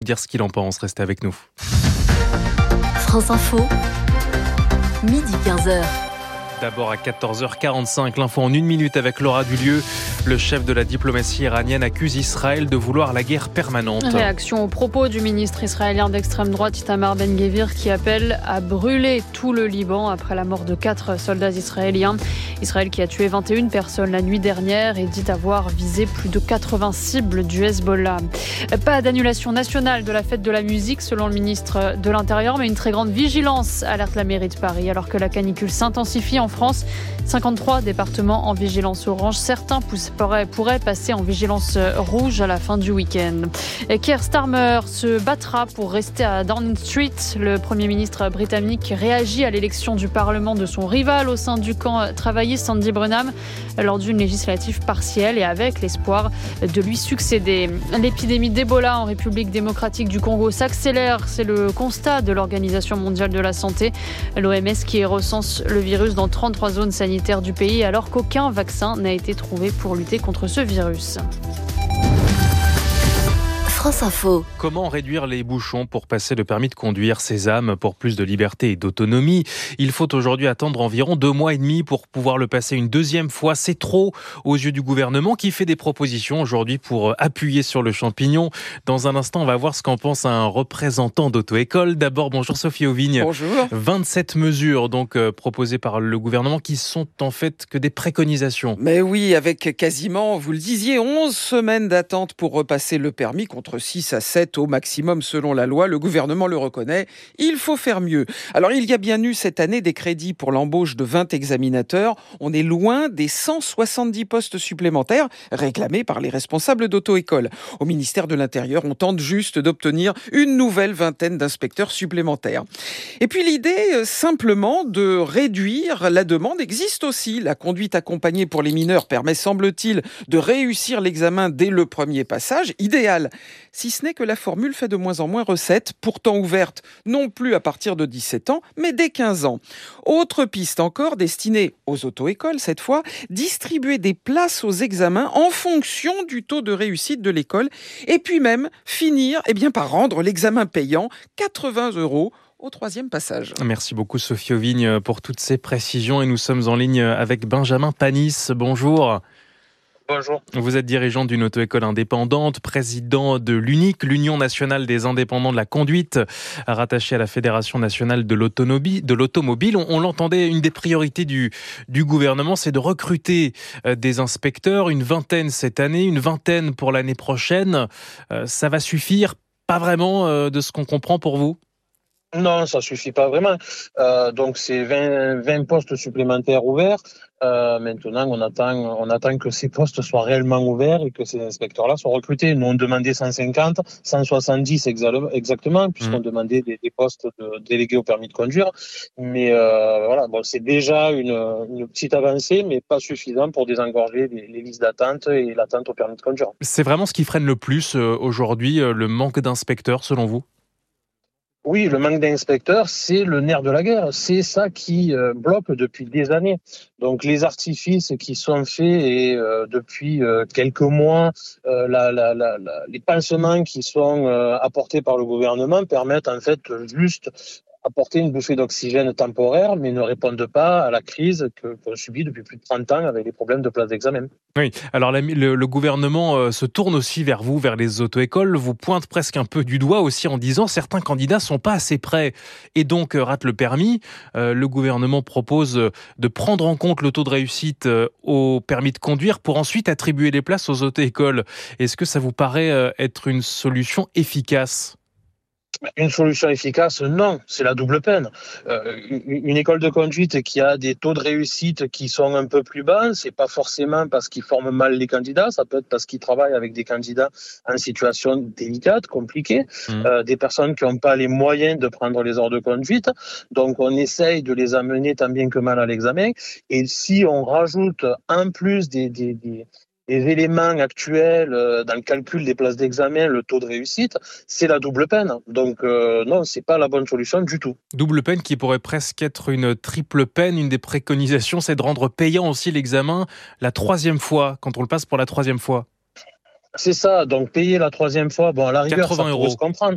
dire ce qu'il en pense. Restez avec nous. France Info, midi 15h. D'abord à 14h45, l'info en 1 minute avec Laura Dulieu. Le chef de la diplomatie iranienne accuse Israël de vouloir la guerre permanente. Réaction aux propos du ministre israélien d'extrême droite Itamar Ben-Gvir qui appelle à brûler tout le Liban après la mort de 4 soldats israéliens. Israël qui a tué 21 personnes la nuit dernière et dit avoir visé plus de 80 cibles du Hezbollah. Pas d'annulation nationale de la fête de la musique selon le ministre de l'Intérieur, mais une très grande vigilance, alerte la mairie de Paris. Alors que la canicule s'intensifie en France, 53 départements en vigilance orange. Certains pourraient passer en vigilance rouge à la fin du week-end. Et Keir Starmer se battra pour rester à Downing Street. Le Premier ministre britannique réagit à l'élection du Parlement de son rival au sein du camp travailliste Andy Burnham lors d'une législative partielle et avec l'espoir de lui succéder. L'épidémie d'Ebola en République démocratique du Congo s'accélère. C'est le constat de l'Organisation mondiale de la santé. L'OMS qui recense le virus dans 33 zones sanitaires du pays alors qu'aucun vaccin n'a été trouvé pour lutter contre ce virus. France Info. Comment réduire les bouchons pour passer le permis de conduire? Sésame pour plus de liberté et d'autonomie. Il faut aujourd'hui attendre environ 2 mois et demi pour pouvoir le passer une deuxième fois. C'est trop aux yeux du gouvernement qui fait des propositions aujourd'hui pour appuyer sur le champignon. Dans un instant, on va voir ce qu'en pense un représentant d'auto-école. D'abord, bonjour Sophie Auvigne. Bonjour. 27 mesures donc proposées par le gouvernement qui sont en fait que des préconisations. Mais oui, avec quasiment, vous le disiez, 11 semaines d'attente pour repasser le permis contre 6 à 7 au maximum selon la loi. Le gouvernement le reconnaît, il faut faire mieux. Alors il y a bien eu cette année des crédits pour l'embauche de 20 examinateurs. On est loin des 170 postes supplémentaires réclamés par les responsables d'auto-école. Au ministère de l'Intérieur, on tente juste d'obtenir une nouvelle vingtaine d'inspecteurs supplémentaires. Et puis l'idée simplement de réduire la demande existe aussi. La conduite accompagnée pour les mineurs permet, semble-t-il, de réussir l'examen dès le premier passage. Idéal. Si ce n'est que la formule fait de moins en moins recette, pourtant ouverte non plus à partir de 17 ans, mais dès 15 ans. Autre piste encore, destinée aux auto-écoles cette fois, distribuer des places aux examens en fonction du taux de réussite de l'école, et puis même finir par rendre l'examen payant, 80 € au 3e passage. Merci beaucoup Sophie Auvigne pour toutes ces précisions et nous sommes en ligne avec Benjamin Panis. Bonjour. Bonjour. Vous êtes dirigeant d'une auto-école indépendante, président de l'UNIC, l'Union nationale des indépendants de la conduite, rattaché à la Fédération nationale de l'automobile. On l'entendait, une des priorités du gouvernement, c'est de recruter des inspecteurs, une vingtaine cette année, une vingtaine pour l'année prochaine. Ça va suffire? Pas vraiment de ce qu'on comprend pour vous? Non, ça suffit pas vraiment. Donc c'est 20 postes supplémentaires ouverts. Maintenant, on attend que ces postes soient réellement ouverts et que ces inspecteurs-là soient recrutés. Nous, on demandait 150, 170 exactement, puisqu'on demandait des postes de délégués au permis de conduire. Mais c'est déjà une petite avancée, mais pas suffisant pour désengorger les listes d'attente et l'attente au permis de conduire. C'est vraiment ce qui freine le plus aujourd'hui, le manque d'inspecteurs, selon vous? Oui, le manque d'inspecteurs, c'est le nerf de la guerre. C'est ça qui bloque depuis des années. Donc, les artifices qui sont faits et depuis quelques mois, les pansements qui sont apportés par le gouvernement permettent en fait juste apporter une bouffée d'oxygène temporaire, mais ne répondent pas à la crise qu'on subit depuis plus de 30 ans avec les problèmes de place d'examen. Oui, alors le gouvernement se tourne aussi vers vous, vers les auto-écoles, vous pointe presque un peu du doigt aussi en disant certains candidats sont pas assez prêts et donc ratent le permis. Le gouvernement propose de prendre en compte le taux de réussite au permis de conduire pour ensuite attribuer les places aux auto-écoles. Est-ce que ça vous paraît être une solution efficace ? Une solution efficace, non, c'est la double peine. Une école de conduite qui a des taux de réussite qui sont un peu plus bas, c'est pas forcément parce qu'ils forment mal les candidats, ça peut être parce qu'ils travaillent avec des candidats en situation délicate, compliquée, des personnes qui n'ont pas les moyens de prendre les heures de conduite. Donc on essaye de les amener tant bien que mal à l'examen. Et si on rajoute en plus des éléments actuels dans le calcul des places d'examen, le taux de réussite, c'est la double peine. Donc non, c'est pas la bonne solution du tout. Double peine qui pourrait presque être une triple peine. Une des préconisations, c'est de rendre payant aussi l'examen la 3e fois, quand on le passe pour la 3e fois. C'est ça, donc payer la 3e fois, bon à la rigueur, 80 ça pourrait se comprendre.